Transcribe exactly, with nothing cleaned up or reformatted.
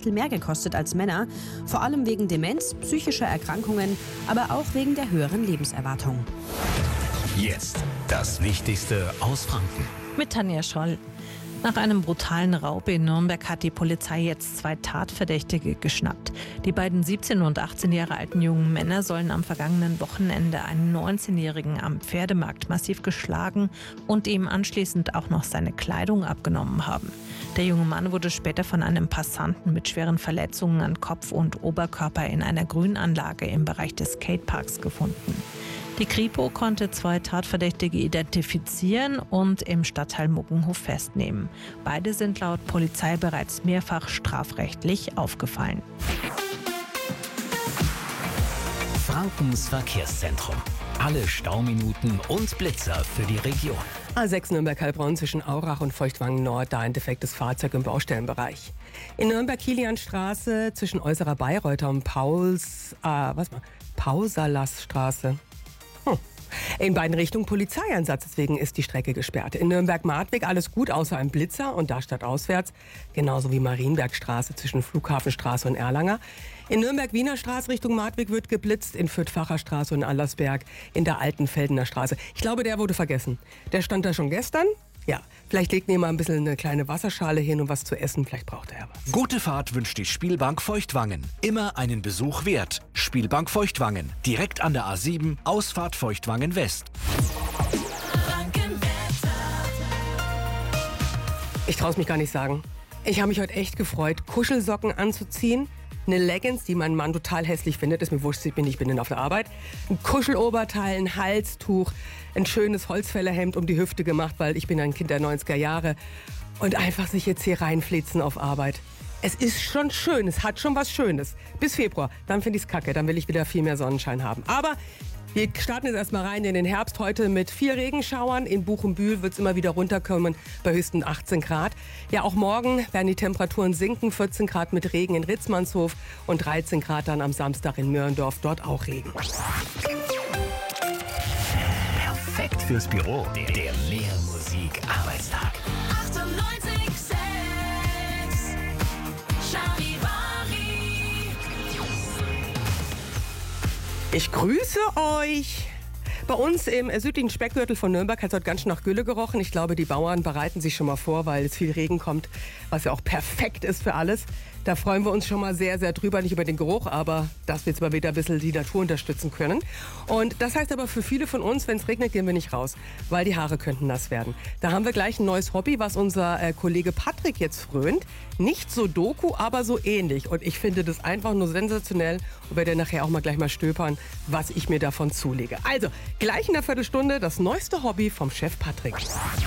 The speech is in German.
Drittel mehr gekostet als Männer, vor allem wegen Demenz, psychischer Erkrankungen, aber auch wegen der höheren Lebenserwartung. Jetzt das Wichtigste aus Franken. Mit Tanja Scholl. Nach einem brutalen Raub in Nürnberg hat die Polizei jetzt zwei Tatverdächtige geschnappt. Die beiden siebzehn und achtzehn Jahre alten jungen Männer sollen am vergangenen Wochenende einen neunzehnjährigen am Pferdemarkt massiv geschlagen und ihm anschließend auch noch seine Kleidung abgenommen haben. Der junge Mann wurde später von einem Passanten mit schweren Verletzungen an Kopf und Oberkörper in einer Grünanlage im Bereich des Skateparks gefunden. Die Kripo konnte zwei Tatverdächtige identifizieren und im Stadtteil Muggenhof festnehmen. Beide sind laut Polizei bereits mehrfach strafrechtlich aufgefallen. Frankens Verkehrszentrum. Alle Stauminuten und Blitzer für die Region. A sechs Nürnberg-Heilbronn zwischen Aurach und Feuchtwangen Nord, da ein defektes Fahrzeug im Baustellenbereich. In Nürnberg-Kilianstraße zwischen Äußerer Bayreuther und Pauls, äh, was mal, Pausalasstraße. Hm. In beiden Richtungen Polizeieinsatz, deswegen ist die Strecke gesperrt. In Nürnberg-Martweg alles gut, außer ein Blitzer und da stadtauswärts. Genauso wie Marienbergstraße zwischen Flughafenstraße und Erlanger. In Nürnberg-Wiener Straße Richtung Martweg wird geblitzt, in Fürth-Facher Straße und Allersberg, in der Altenfeldener Straße. Ich glaube, der wurde vergessen. Der stand da schon gestern. Ja, vielleicht legt ihr mal ein bisschen eine kleine Wasserschale hin und was zu essen. Vielleicht braucht er ja was. Gute Fahrt wünscht die Spielbank Feuchtwangen. Immer einen Besuch wert. Spielbank Feuchtwangen. Direkt an der A sieben, Ausfahrt Feuchtwangen West. Ich traue es mich gar nicht sagen. Ich habe mich heute echt gefreut, Kuschelsocken anzuziehen. Eine Leggings, die mein Mann total hässlich findet, ist mir wurscht, ich bin, ich bin auf der Arbeit. Ein Kuscheloberteil, ein Halstuch, ein schönes Holzfällerhemd um die Hüfte gemacht, weil ich bin ein Kind der neunziger Jahre. Und einfach sich jetzt hier reinflitzen auf Arbeit. Es ist schon schön, es hat schon was Schönes. Bis Februar, dann finde ich es kacke, dann will ich wieder viel mehr Sonnenschein haben. Aber wir starten jetzt erstmal rein in den Herbst, heute mit vier Regenschauern. In Buchenbühl wird es immer wieder runterkommen bei höchsten achtzehn Grad. Ja, auch morgen werden die Temperaturen sinken, vierzehn Grad mit Regen in Ritzmannshof und dreizehn Grad dann am Samstag in Mörndorf, dort auch Regen. Perfekt fürs Büro, der, der Mehr-Musik-Arbeitstag. achtundneunzig sechs Charivari. Ich grüße euch! Bei uns im südlichen Speckgürtel von Nürnberg hat es heute ganz schön nach Gülle gerochen. Ich glaube, die Bauern bereiten sich schon mal vor, weil es viel Regen kommt, was ja auch perfekt ist für alles. Da freuen wir uns schon mal sehr, sehr drüber, nicht über den Geruch, aber dass wir jetzt mal wieder ein bisschen die Natur unterstützen können. Und das heißt aber für viele von uns, wenn es regnet, gehen wir nicht raus, weil die Haare könnten nass werden. Da haben wir gleich ein neues Hobby, was unser äh, Kollege Patrick jetzt frönt. Nicht so Doku, aber so ähnlich. Und ich finde das einfach nur sensationell und werde nachher auch mal gleich mal stöbern, was ich mir davon zulege. Also, gleich in der Viertelstunde das neueste Hobby vom Chef Patrick.